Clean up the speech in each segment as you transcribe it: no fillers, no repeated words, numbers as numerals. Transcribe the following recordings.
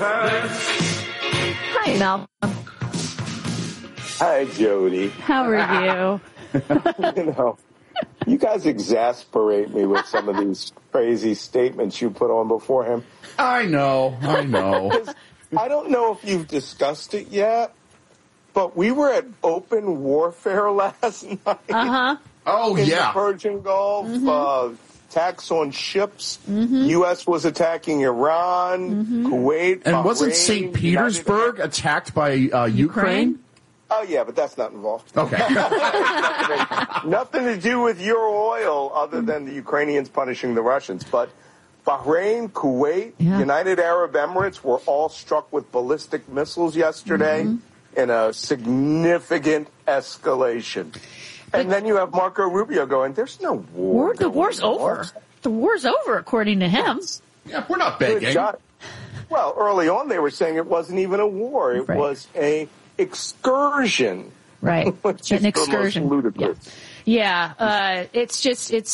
Hi, Malcolm. Hi, Jody. How are you? You guys exasperate me with some of these crazy statements you put on before him. I know. I don't know if you've discussed it yet, but we were at open warfare last night. Uh-huh. Oh, in yeah. the Persian Gulf, attacks on ships. U.S. was attacking Iran, Kuwait, And Bahrain, wasn't St. Petersburg attacked by Ukraine? Oh, yeah, but that's not involved. Okay. Nothing to do with your oil other than the Ukrainians punishing the Russians. But Bahrain, Kuwait, United Arab Emirates were all struck with ballistic missiles yesterday in a significant escalation. And then you have Marco Rubio going, there's no war. The war's over. The war's over, according to him. Yeah, we're not begging. Well, early on they were saying it wasn't even a war. It was a excursion. Right. An excursion. Ludicrous. Yeah. It's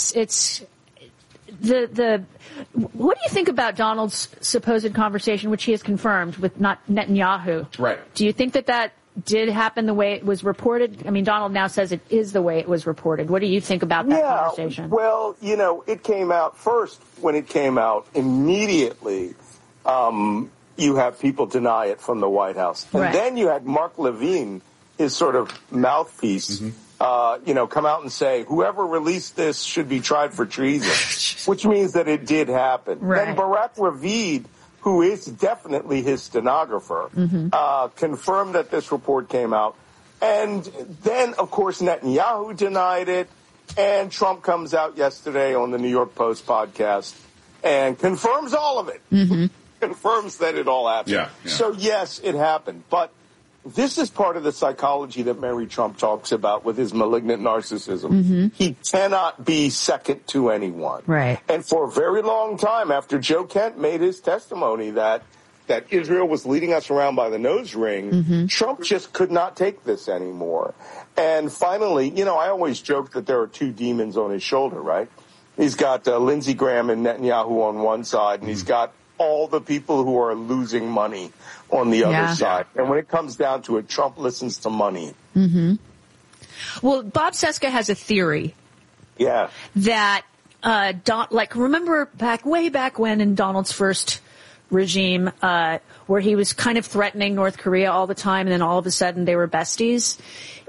the what do you think about Donald's supposed conversation, which he has confirmed with Netanyahu? Right. Do you think that did happen the way it was reported? I mean, Donald now says it is the way it was reported. What do you think about that conversation? Well, it came out first. When it came out, immediately you have people deny it from the White House. And then you had Mark Levine, his sort of mouthpiece, come out and say, whoever released this should be tried for treason, which means that it did happen. Right. Then Barak Ravid, who is definitely his stenographer, confirmed that this report came out. And then, of course, Netanyahu denied it. And Trump comes out yesterday on the New York Post podcast and confirms all of it. Confirms that it all happened. Yeah. So, yes, it happened. But this is part of the psychology that Mary Trump talks about with his malignant narcissism. He cannot be second to anyone. Right. And for a very long time, after Joe Kent made his testimony that Israel was leading us around by the nose ring, Trump just could not take this anymore. And finally, I always joke that there are two demons on his shoulder, right? He's got Lindsey Graham and Netanyahu on one side, and he's got all the people who are losing money on the other side. And when it comes down to it, Trump listens to money. Well, Bob Cesca has a theory. Yeah. That, remember way back when in Donald's first regime, where he was kind of threatening North Korea all the time, and then all of a sudden they were besties.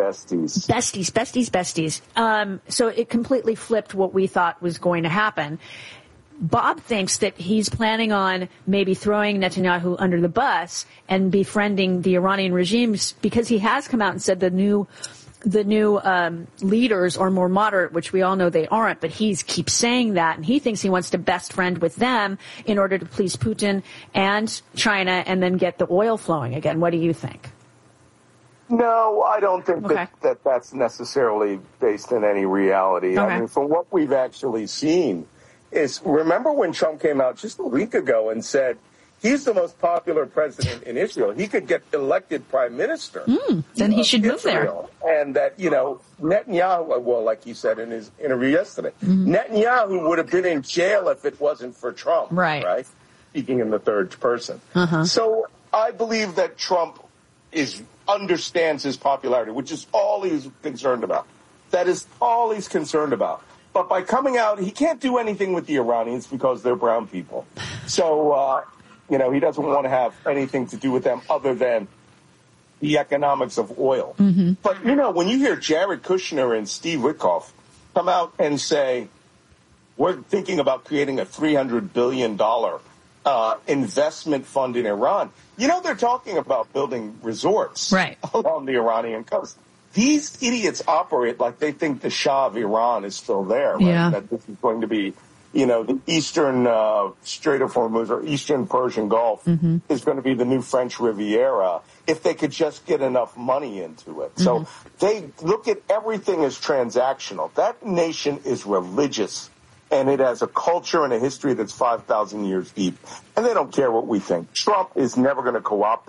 Besties. So it completely flipped what we thought was going to happen. Bob thinks that he's planning on maybe throwing Netanyahu under the bus and befriending the Iranian regime, because he has come out and said the new leaders are more moderate, which we all know they aren't, but he keeps saying that, and he thinks he wants to best friend with them in order to please Putin and China and then get the oil flowing again. What do you think? No, I don't think that's necessarily based in any reality. I mean, from what we've actually seen is, remember when Trump came out just a week ago and said he's the most popular president in Israel. He could get elected prime minister. Then he should move there. And that, Netanyahu, well, like he said in his interview yesterday, Netanyahu would have been in jail if it wasn't for Trump. Right? Speaking in the third person. So I believe that Trump understands his popularity, which is all he's concerned about. That is all he's concerned about. But by coming out, he can't do anything with the Iranians because they're brown people. So, he doesn't want to have anything to do with them other than the economics of oil. But, when you hear Jared Kushner and Steve Witkoff come out and say, we're thinking about creating a $300 billion investment fund in Iran, they're talking about building resorts along the Iranian coast. These idiots operate like they think the Shah of Iran is still there, right? Yeah. That this is going to be, the eastern Strait of Hormuz or eastern Persian Gulf is going to be the new French Riviera if they could just get enough money into it. So they look at everything as transactional. That nation is religious, and it has a culture and a history that's 5,000 years deep, and they don't care what we think. Trump is never going to co-opt that.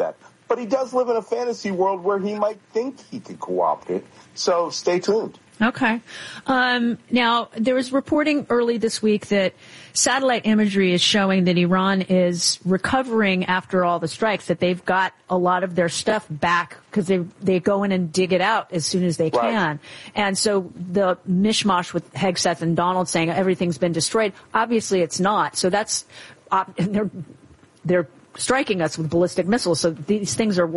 But he does live in a fantasy world where he might think he could cooperate. So stay tuned. Okay. Now, there was reporting early this week that satellite imagery is showing that Iran is recovering after all the strikes, that they've got a lot of their stuff back because they go in and dig it out as soon as they can. And so the mishmash with Hegseth and Donald saying everything's been destroyed, obviously it's not. So that's, they're striking us with ballistic missiles. So these things are